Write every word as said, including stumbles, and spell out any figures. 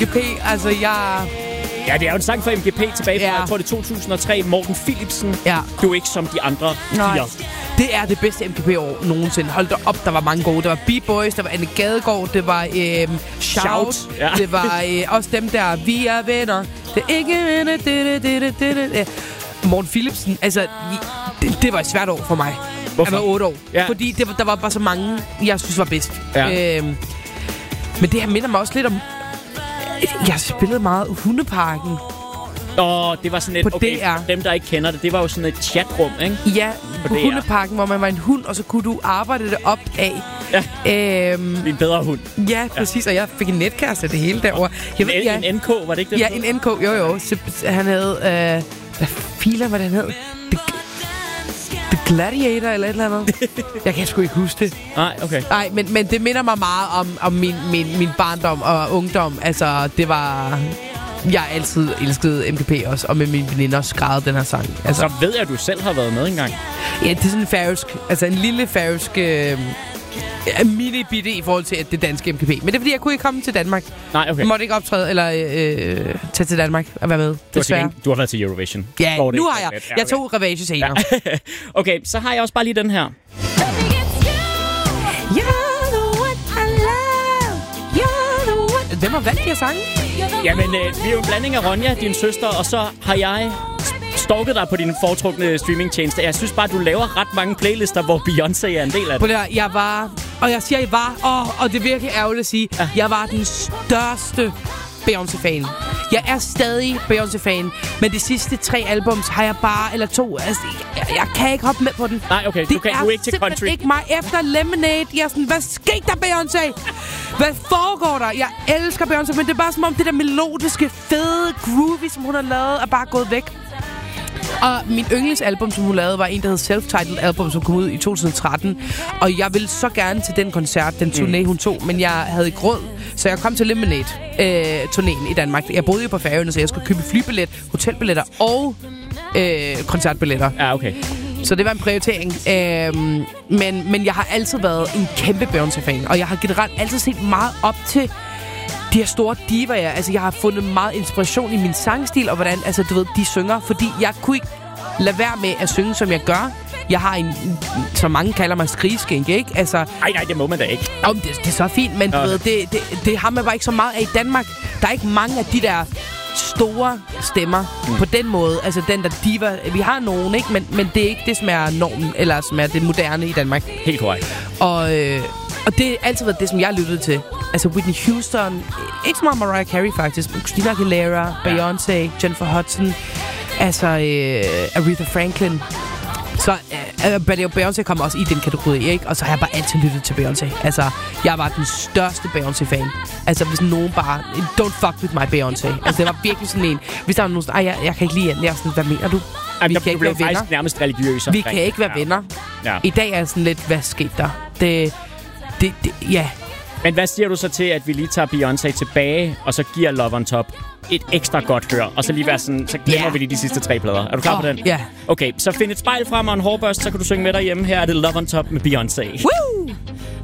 M G P, altså jeg... Ja, det er jo en sang fra M G P tilbage fra, ja. jeg tror det er to tusind og tre. Morten Philipsen. Ja. Du er ikke som de andre Nej. piger. Det er det bedste M G P-år nogensinde. Hold da op, der var mange gode. Der var B-Boys, der var Anne Gadegaard, det var øhm, Shout, Shout. Ja. det var øh, også dem der, vi er venner. Det er ikke venner, det, det, det, det, det, det. Morten Philipsen, altså, det, det var et svært år for mig. Hvorfor? Jeg var otte år. Ja. Fordi det var, der var bare så mange, jeg synes var bedst. Ja. Øhm, men det her minder mig også lidt om... Jeg spillede meget Hundeparken. Åh, det var sådan et... På Okay, D R. dem, der ikke kender det, det var jo sådan et chatrum, ikke? Ja, På på D R. Hundeparken, hvor man var en hund, og så kunne du arbejde det op af. Ja. Øhm, En bedre hund. ja, præcis, og jeg fik en netkæreste det hele derovre. Jeg ved, En, ja, en N K, var det ikke det? ja, en N K, jo jo. Så, han hed... Øh, hvad filer var det, han hed? The, The Gladiator, eller et eller andet. Jeg kan sgu ikke huske det. Nej, okay. Nej, men, men det minder mig meget om, om min, min, min barndom og ungdom. Altså, det var... Jeg har altid elsket M G P også, og med mine veninder skrevet den her sang. Altså, Så ved jeg, at du selv har været med engang. ja, det er sådan en færøsk, altså en lille færøsk øh, mini-bitte i forhold til det danske M G P. Men det er fordi, jeg kunne ikke komme til Danmark. Nej, okay. Jeg måtte ikke optræde eller øh, tage til Danmark og være med, Du har, desværre. til, du har været til Eurovision. Ja, Hvor det nu ikke har var jeg. let. Ja, Jeg okay. tog Revage senere. Ja. Okay, så har jeg også bare lige den her. Hvem har valgt de her sange? Jamen, øh, vi er jo en blanding af Ronja, din søster, og så har jeg stalket dig på din foretrukne streamingtjeneste. Jeg synes bare, du laver ret mange playlister, hvor Beyoncé er en del af På det. det her, jeg var... Og jeg siger, jeg var... Åh, og det er virkelig ærgerligt at sige. Ja. Jeg var den største Beyoncé-fan. Jeg er stadig Beyoncé-fan. Men de sidste tre albums har jeg bare... Eller to... Altså, jeg, jeg kan ikke hoppe med på den. Nej, okay, du Det kan er du er ikke til simpelthen country. ikke mig. Efter Lemonade, jeg er sådan... Hvad skete der, Beyoncé? Hvad foregår der? Jeg elsker Beyoncé, men det er bare som om det der melodiske, fede, groovy, som hun har lavet, er bare gået væk. Og min yndlingsalbum, som hun lavede, var en, der hed Self-Titled Album, som kom ud i to tusind og tretten. Og jeg ville så gerne til den koncert, den turné, mm. hun tog, men jeg havde ikke råd. Så jeg kom til Lemonade-turnéen øh, i Danmark. Jeg boede jo på Færøerne, så jeg skulle købe flybillet, hotelbilletter og øh, koncertbilletter. Ja, okay. Så det var en prioritering. Øhm, men, men jeg har altid været en kæmpe Beyoncé-fan. Og jeg har generelt altid set meget op til de her store divaer. Altså, jeg har fundet meget inspiration i min sangstil, og hvordan altså, du ved, de synger. Fordi jeg kunne ikke lade være med at synge, som jeg gør. Jeg har en, som mange kalder mig, skrigeskænk, ikke? Altså, Ej, nej, det må man da ikke. om det, det er så fint, men du Okay. ved, det, det, det har man bare ikke så meget af i Danmark. Der er ikke mange af de der store stemmer mm. på den måde. Altså den der diva. Vi har nogen, ikke? Men, men det er ikke det, som er normen, eller som er det moderne i Danmark. Helt korrekt. Og, øh, og det har altid været det, som jeg lyttede til. Altså Whitney Houston. Ikke så meget Mariah Carey, faktisk. Men Christina Aguilera, Ja. Beyoncé, Jennifer Hudson. Altså øh, Aretha Franklin. Så øh, Beyoncé kommer også i den kategori, ikke? Og så har jeg bare altid lyttet til Beyoncé. Altså, jeg var den største Beyoncé-fan. Altså, hvis nogen bare... Don't fuck with my Beyoncé. Altså, det var virkelig sådan en... Hvis der var nogen sådan... Ej, jeg, jeg kan ikke lide hende. Jeg er sådan, hvad mener du? Ej, Vi der, kan du ikke blev være venner. faktisk nærmest religiøs. Vi omkring kan ikke være det. venner. Ja. I dag er jeg sådan lidt, hvad skete der? Det... Det... det ja. Men hvad siger du så til, at vi lige tager Beyoncé tilbage, og så giver Love on Top et ekstra godt hør, og så lige være sådan, så glemmer Ja. vi lige de sidste tre plader. Er du klar Åh, på den? ja. Okay, så find et spejl frem og en hårbørst, så kan du synge med derhjemme. Her er det Love on Top med Beyoncé. Woo!